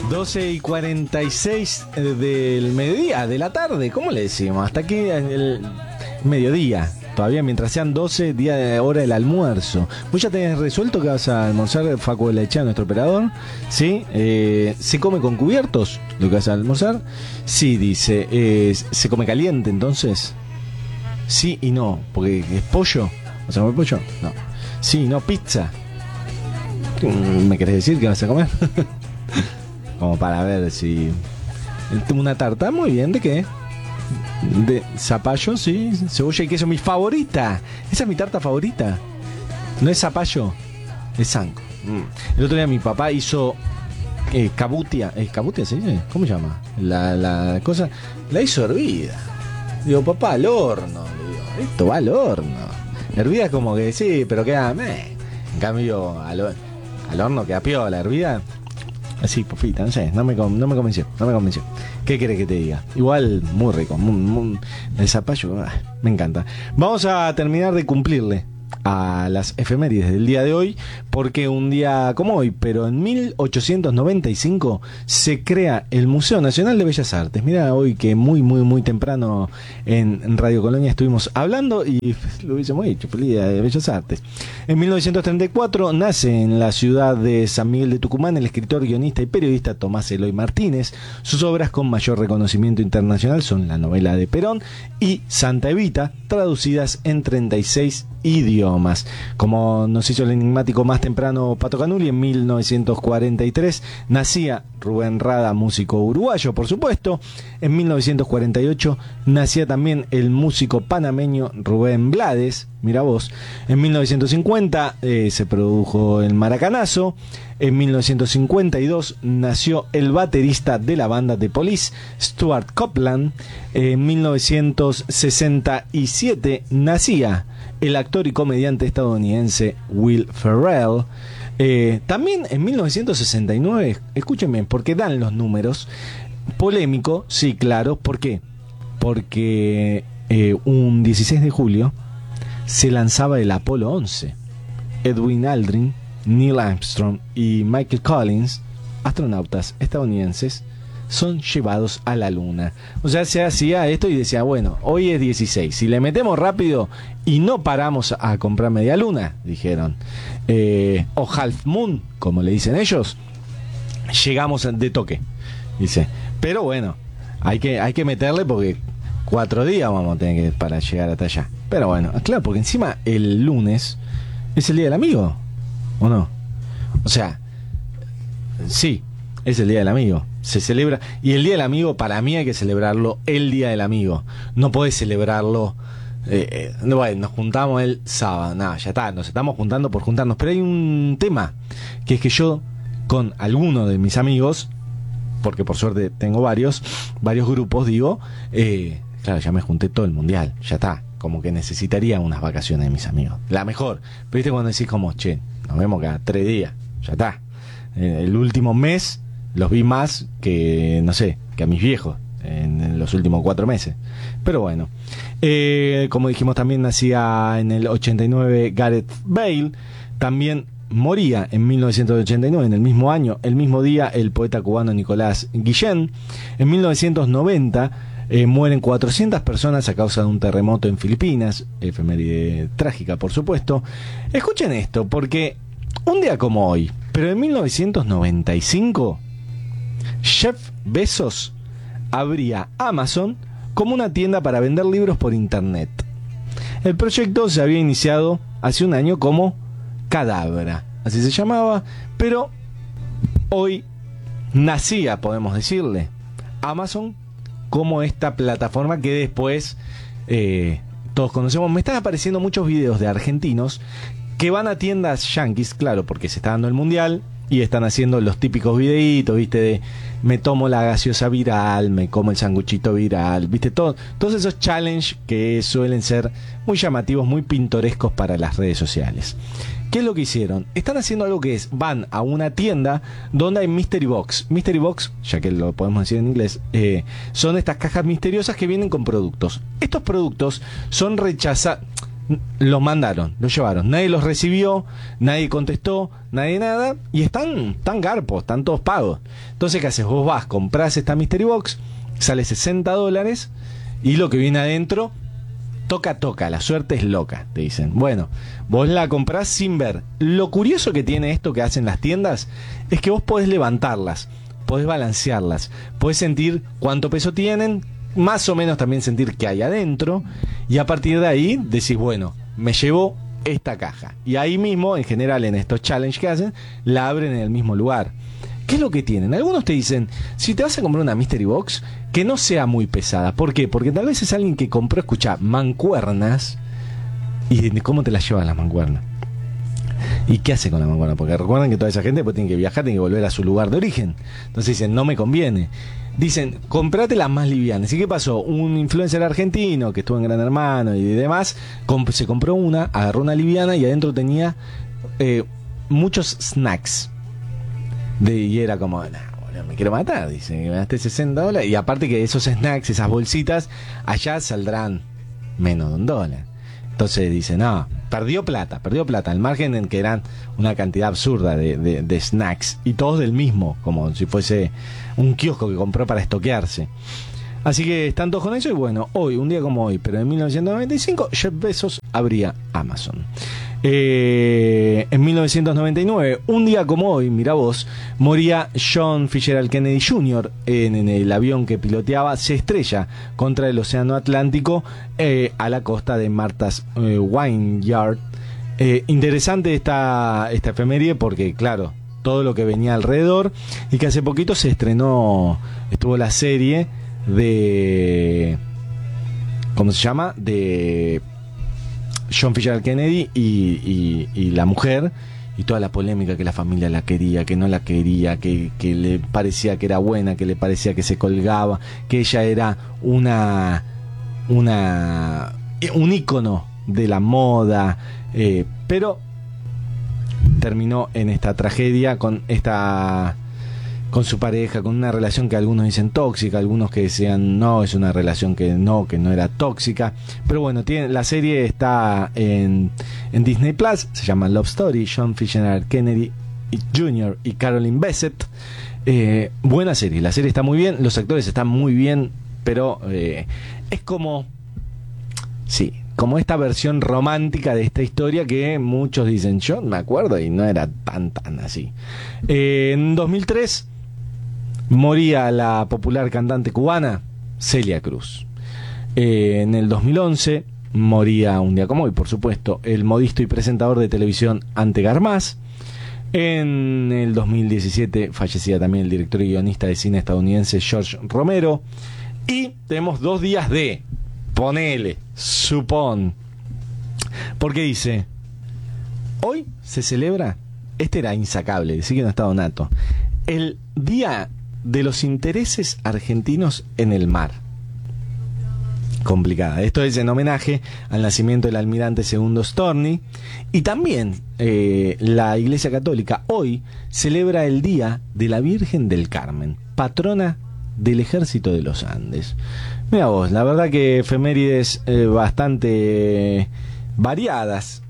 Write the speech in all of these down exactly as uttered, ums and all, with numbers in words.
doce y cuarenta y seis del mediodía, de la tarde, ¿cómo le decimos? Hasta aquí el mediodía, todavía mientras sean doce, día de hora del almuerzo. ¿Vos ya tenés resuelto que vas a almorzar, Facu Lechea, nuestro operador? ¿Sí? Eh, ¿Se come con cubiertos lo que vas a almorzar? Sí, dice. Eh, ¿Se come caliente entonces? Sí y no, porque es pollo. ¿Vas a comer pollo? No. Sí, no, pizza. ¿Me querés decir que vas a comer? Como para ver si... Una tarta, muy bien, ¿de qué? De zapallo, sí, cebolla y queso, mi favorita. Esa es mi tarta favorita. No es zapallo, es zanco. Mm. El otro día mi papá hizo eh, cabutia. ¿Es cabutia se dice? ¿Cómo se llama? La, la cosa, la hizo hervida. Digo, papá, al horno. Le digo, esto va al horno. Hervida como que sí, pero queda meh. En cambio, al, al horno queda piola, hervida. Así, pofita, no sé, no me, no me convenció, no me convenció. ¿Qué querés que te diga? Igual, muy rico, muy, muy, el zapallo, ah, me encanta. Vamos a terminar de cumplirle a las efemérides del día de hoy, porque un día como hoy, pero en mil ochocientos noventa y cinco se crea el Museo Nacional de Bellas Artes. Mirá, hoy que muy, muy, muy temprano en Radio Colonia estuvimos hablando y lo hubiésemos dicho, feliz día de Bellas Artes. En mil novecientos treinta y cuatro nace en la ciudad de San Miguel de Tucumán el escritor, guionista y periodista Tomás Eloy Martínez. Sus obras con mayor reconocimiento internacional son la novela de Perón y Santa Evita, traducidas en treinta y seis idiomas. Como nos hizo el enigmático más temprano Pato Canuli, en mil novecientos cuarenta y tres nacía Rubén Rada, músico uruguayo, por supuesto. En mil novecientos cuarenta y ocho nacía también el músico panameño Rubén Blades, mira vos. En mil novecientos cincuenta eh, se produjo el Maracanazo. En mil novecientos cincuenta y dos nació el baterista de la banda The Police, Stuart Copeland. En mil novecientos sesenta y siete nacía el actor y comediante estadounidense Will Ferrell. Eh, también en mil novecientos sesenta y nueve, escúchenme, porque dan los números, polémico, sí, claro, ¿por qué? Porque eh, un dieciséis de julio se lanzaba el Apolo once. Edwin Aldrin, Neil Armstrong y Michael Collins, astronautas estadounidenses, son llevados a la luna. O sea, se hacía esto y decía, bueno, hoy es dieciséis, si le metemos rápido y no paramos a comprar media luna, dijeron, eh, o half moon, como le dicen ellos, llegamos de toque, dice. Pero bueno, hay que, hay que meterle porque cuatro días vamos a tener que para llegar hasta allá. Pero bueno, claro, porque encima el lunes es el Día del Amigo, ¿o no? O sea, sí, es el Día del Amigo. Se celebra, y el Día del Amigo para mí hay que celebrarlo el Día del Amigo. No podés celebrarlo eh, eh, no, bueno, nos juntamos el sábado. No, ya está, nos estamos juntando por juntarnos. Pero hay un tema, que es que yo con alguno de mis amigos, porque por suerte tengo varios varios grupos, digo, eh, claro, ya me junté todo el mundial, ya está. Como que necesitaría unas vacaciones de mis amigos, la mejor. Pero viste cuando decís como, che, nos vemos cada tres días, ya está. eh, El último mes los vi más que, no sé, que a mis viejos en, en los últimos cuatro meses. Pero bueno, eh, como dijimos, también nacía en el ochenta y nueve Gareth Bale. También moría en mil novecientos ochenta y nueve, en el mismo año, el mismo día, el poeta cubano Nicolás Guillén. En mil novecientos noventa eh, mueren cuatrocientas personas a causa de un terremoto en Filipinas. Efeméride trágica, por supuesto. Escuchen esto, porque un día como hoy, pero en mil novecientos noventa y cinco... Jeff Bezos abría Amazon como una tienda para vender libros por internet. El proyecto se había iniciado hace un año como Cadabra, así se llamaba, pero hoy nacía, podemos decirle, Amazon como esta plataforma que después eh, todos conocemos. Me están apareciendo muchos videos de argentinos que van a tiendas yanquis, claro, porque se está dando el mundial, y están haciendo los típicos videitos, viste, de me tomo la gaseosa viral, me como el sanguchito viral, viste, todo, todos esos challenges que suelen ser muy llamativos, muy pintorescos para las redes sociales. ¿Qué es lo que hicieron? Están haciendo algo que es, van a una tienda donde hay Mystery Box. Mystery Box, ya que lo podemos decir en inglés, eh, son estas cajas misteriosas que vienen con productos. Estos productos son rechazados, los mandaron, los llevaron. Nadie los recibió, nadie contestó, nadie nada. Y están tan garpos, están todos pagos. Entonces, ¿qué haces? Vos vas, comprás esta Mystery Box, sale sesenta dólares. Y lo que viene adentro, toca, toca, la suerte es loca, te dicen. Bueno, vos la comprás sin ver. Lo curioso que tiene esto que hacen las tiendas es que vos podés levantarlas, podés balancearlas, podés sentir cuánto peso tienen, más o menos también sentir qué hay adentro, y a partir de ahí decís, bueno, me llevo esta caja. Y ahí mismo, en general, en estos challenges que hacen, la abren en el mismo lugar. ¿Qué es lo que tienen? Algunos te dicen, si te vas a comprar una Mystery Box, que no sea muy pesada. ¿Por qué? Porque tal vez es alguien que compró, escucha, mancuernas. ¿Y cómo te las llevan las mancuernas? ¿Y qué hace con la mancuerna? Porque recuerden que toda esa gente pues tiene que viajar, tiene que volver a su lugar de origen. Entonces dicen, no me conviene. Dicen, comprate las más livianas. ¿Y qué pasó? Un influencer argentino que estuvo en Gran Hermano y demás, comp- se compró una, agarró una liviana y adentro tenía eh, muchos snacks. De, y era como, nah, boludo, me quiero matar, dice, que me gasté sesenta dólares. Y aparte que esos snacks, esas bolsitas, allá saldrán menos de un dólar. Entonces dice, no, perdió plata, perdió plata, al margen en que eran una cantidad absurda de, de, de snacks, y todos del mismo, como si fuese un kiosco que compró para estoquearse. Así que están todos con eso. Y bueno, hoy, un día como hoy, pero en mil novecientos noventa y cinco, Jeff Bezos abría Amazon. Eh, en mil novecientos noventa y nueve, un día como hoy, mira vos, moría John Fitzgerald Kennedy junior en, en el avión que piloteaba, se estrella contra el océano Atlántico eh, a la costa de Martha's eh, Vineyard. Eh, interesante esta, esta efeméride porque, claro, todo lo que venía alrededor, y que hace poquito se estrenó, estuvo la serie de, ¿cómo se llama? De John Fitzgerald Kennedy y, y, y la mujer, y toda la polémica, que la familia la quería, que no la quería, que, que le parecía que era buena, que le parecía que se colgaba, que ella era una una un ícono de la moda, eh, pero terminó en esta tragedia con esta con su pareja, con una relación que algunos dicen tóxica, algunos que decían no, es una relación que no, que no era tóxica. Pero bueno, tiene, la serie está en, en Disney Plus, se llama Love Story, John Fitzgerald Kennedy junior y Caroline Bessette. Eh, buena serie, la serie está muy bien, los actores están muy bien, pero eh, es como, sí, como esta versión romántica de esta historia que muchos dicen, yo me acuerdo y no era tan tan así. Eh, en dos mil tres moría la popular cantante cubana Celia Cruz. Eh, en el dos mil once moría, un día como hoy, por supuesto, el modisto y presentador de televisión Ante Garmaz. En el dos mil diecisiete fallecía también el director y guionista de cine estadounidense George Romero. Y tenemos dos días de, ponele, supón, porque dice, hoy se celebra, este era insacable, decir que no está Donato, el Día de los Intereses Argentinos en el Mar. Complicada. Esto es en homenaje al nacimiento del almirante Segundo Storni. Y también eh, la Iglesia Católica hoy celebra el Día de la Virgen del Carmen, patrona del Ejército de los Andes. Mira vos, la verdad que efemérides eh, bastante variadas,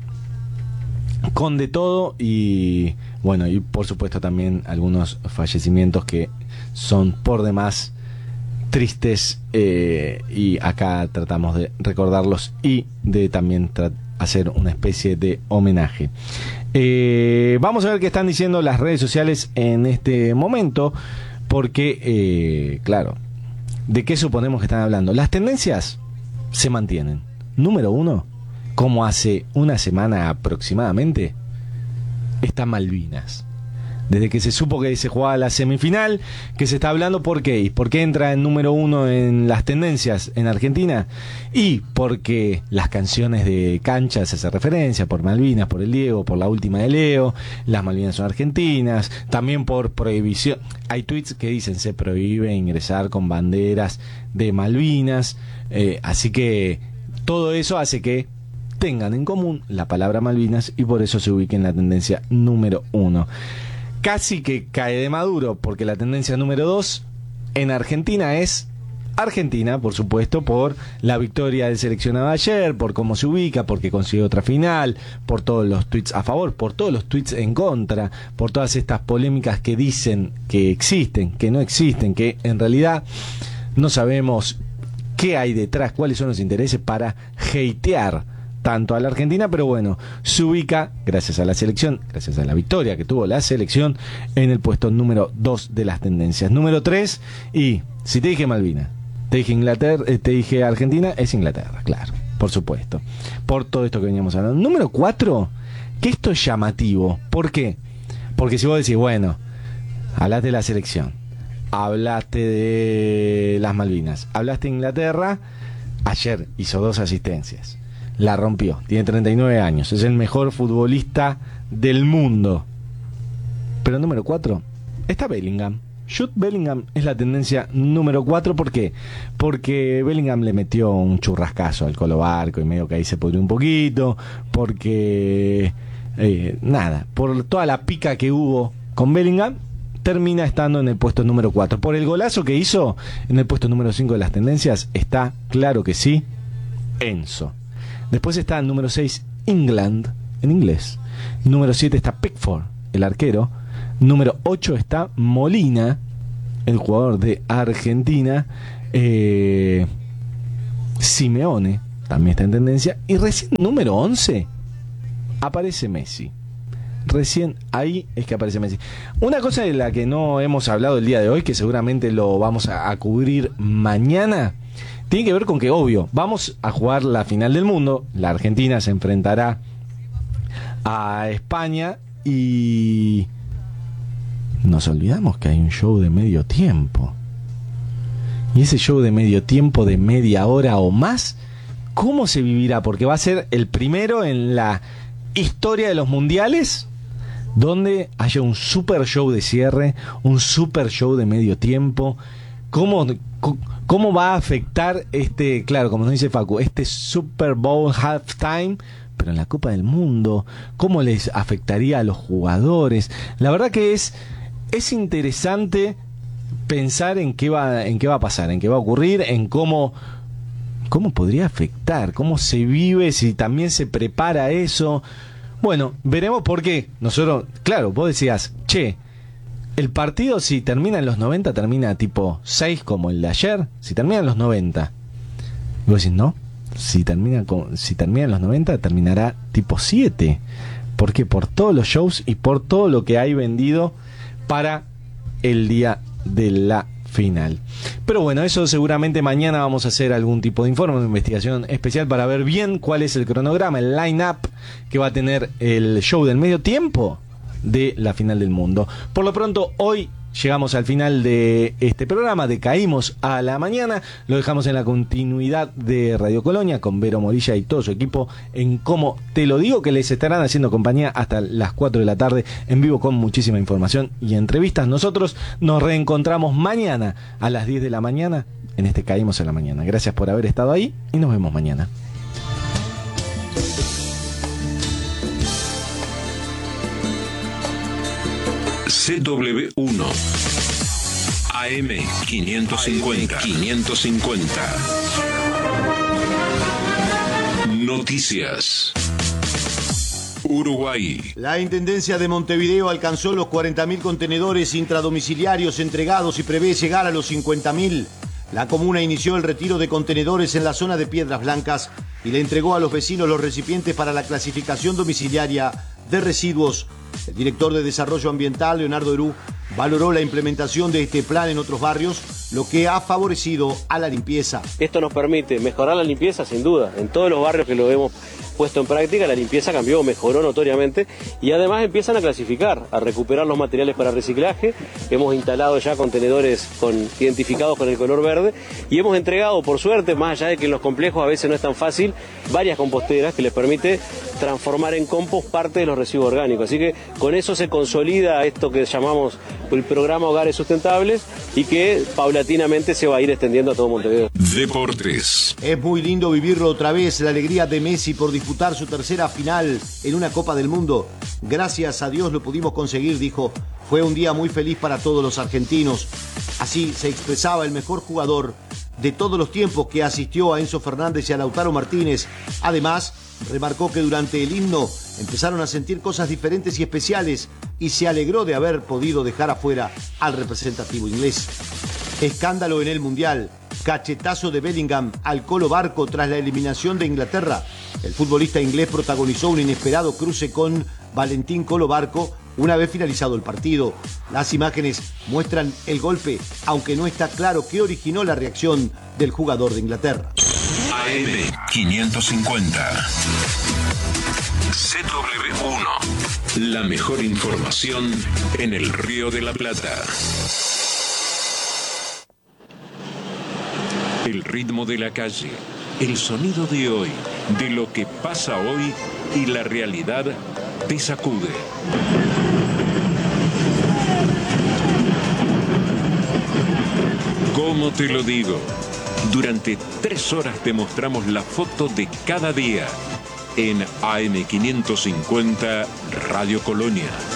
con de todo, y bueno, y por supuesto también algunos fallecimientos que son por demás tristes, eh, y acá tratamos de recordarlos y de también hacer una especie de homenaje. Eh, vamos a ver qué están diciendo las redes sociales en este momento, porque eh, claro, ¿de qué suponemos que están hablando? Las tendencias se mantienen. Número uno, como hace una semana aproximadamente, está Malvinas. Desde que se supo que se jugaba la semifinal, que se está hablando, ¿por qué? ¿Por qué entra en número uno en las tendencias en Argentina? Y porque las canciones de cancha se hace referencia por Malvinas, por el Diego, por la última de Leo, las Malvinas son argentinas, también por prohibición. Hay tweets que dicen se prohíbe ingresar con banderas de Malvinas, eh, así que todo eso hace que tengan en común la palabra Malvinas y por eso se ubique en la tendencia número uno. Casi que cae de maduro, porque la tendencia número dos en Argentina es Argentina, por supuesto, por la victoria del seleccionado ayer, por cómo se ubica, porque consiguió otra final, por todos los tweets a favor, por todos los tweets en contra, por todas estas polémicas que dicen que existen, que no existen, que en realidad no sabemos qué hay detrás, cuáles son los intereses para hatear tanto a la Argentina, pero bueno, se ubica, gracias a la selección, gracias a la victoria que tuvo la selección, en el puesto número dos de las tendencias. Número tres, y si te dije Malvinas, te dije Inglaterra, eh, te dije Argentina, es Inglaterra, claro, por supuesto, por todo esto que veníamos hablando. Número cuatro, que esto es llamativo. ¿Por qué? Porque si vos decís, bueno, hablaste de la selección, hablaste de las Malvinas, hablaste de Inglaterra, ayer hizo dos asistencias, la rompió, tiene treinta y nueve años, es el mejor futbolista del mundo. Pero número cuatro, está Bellingham. Jude Bellingham es la tendencia número cuatro. ¿Por qué? Porque Bellingham le metió un churrascazo al Colo Barco y medio que ahí se pudrió un poquito. Porque, eh, nada, por toda la pica que hubo con Bellingham, termina estando en el puesto número cuatro. Por el golazo que hizo, en el puesto número cinco de las tendencias, está, claro que sí, Enzo. Después está el número seis, England, en inglés. Número siete está Pickford, el arquero. Número ocho está Molina, el jugador de Argentina. eh, Simeone también está en tendencia. Y recién número once aparece Messi. Recién ahí es que aparece Messi. Una cosa de la que no hemos hablado el día de hoy, que seguramente lo vamos a, a cubrir mañana, tiene que ver con que, obvio, vamos a jugar la final del mundo. La Argentina se enfrentará a España y nos olvidamos que hay un show de medio tiempo. Y ese show de medio tiempo de media hora o más, ¿cómo se vivirá? Porque va a ser el primero en la historia de los mundiales donde haya un super show de cierre, un super show de medio tiempo. ¿Cómo, cómo va a afectar este, claro, como nos dice Facu, este Super Bowl halftime, pero en la Copa del Mundo? ¿Cómo les afectaría a los jugadores? La verdad que es, es interesante pensar en qué va, en qué va a pasar, en qué va a ocurrir, en cómo, cómo podría afectar, cómo se vive, si también se prepara eso. Bueno, veremos por qué. Nosotros, claro, vos decías, che, el partido si termina en los noventa, termina tipo seis como el de ayer. Si termina en los noventa, y vos decís, no, si termina, con, si termina en los noventa, terminará tipo siete. ¿Por qué? Por todos los shows y por todo lo que hay vendido para el día de la final. Pero bueno, eso seguramente mañana vamos a hacer algún tipo de informe, de investigación especial para ver bien cuál es el cronograma, el line-up que va a tener el show del medio tiempo de la final del mundo. Por lo pronto, hoy llegamos al final de este programa, de Caímos a la Mañana. Lo dejamos en la continuidad de Radio Colonia con Vero Morilla y todo su equipo en Cómo Te Lo Digo, que les estarán haciendo compañía hasta las cuatro de la tarde en vivo con muchísima información y entrevistas. Nosotros nos reencontramos mañana a las diez de la mañana en este Caímos a la Mañana. Gracias por haber estado ahí y nos vemos mañana. C W uno A M quinientos cincuenta quinientos cincuenta Noticias. Uruguay. La Intendencia de Montevideo alcanzó los cuarenta mil contenedores intradomiciliarios entregados y prevé llegar a los cincuenta mil. La comuna inició el retiro de contenedores en la zona de Piedras Blancas y le entregó a los vecinos los recipientes para la clasificación domiciliaria de residuos. El director de Desarrollo Ambiental, Leonardo Herú, valoró la implementación de este plan en otros barrios, lo que ha favorecido a la limpieza. Esto nos permite mejorar la limpieza, sin duda. En todos los barrios que lo hemos puesto en práctica, la limpieza cambió, mejoró notoriamente, y además empiezan a clasificar, a recuperar los materiales para reciclaje. Hemos instalado ya contenedores con, identificados con el color verde, y hemos entregado, por suerte, más allá de que en los complejos a veces no es tan fácil, varias composteras que les permite transformar en compost parte de los residuos orgánicos. Así que con eso se consolida esto que llamamos el programa Hogares Sustentables y que paulatinamente se va a ir extendiendo a todo Montevideo. Deportes. Es muy lindo vivirlo otra vez, la alegría de Messi por disputar su tercera final en una Copa del Mundo. Gracias a Dios lo pudimos conseguir, dijo. Fue un día muy feliz para todos los argentinos. Así se expresaba el mejor jugador de todos los tiempos que asistió a Enzo Fernández y a Lautaro Martínez. Además, remarcó que durante el himno empezaron a sentir cosas diferentes y especiales y se alegró de haber podido dejar afuera al representativo inglés. Escándalo en el Mundial. Cachetazo de Bellingham al Colo Barco tras la eliminación de Inglaterra. El futbolista inglés protagonizó un inesperado cruce con Valentín Colo Barco una vez finalizado el partido. Las imágenes muestran el golpe, aunque no está claro qué originó la reacción del jugador de Inglaterra. A M quinientos cincuenta. C W uno. La mejor información en el Río de la Plata. El ritmo de la calle, el sonido de hoy, de lo que pasa hoy y la realidad te sacude. ¿Cómo te lo digo? Durante tres horas te mostramos la foto de cada día en A M quinientos cincuenta Radio Colonia.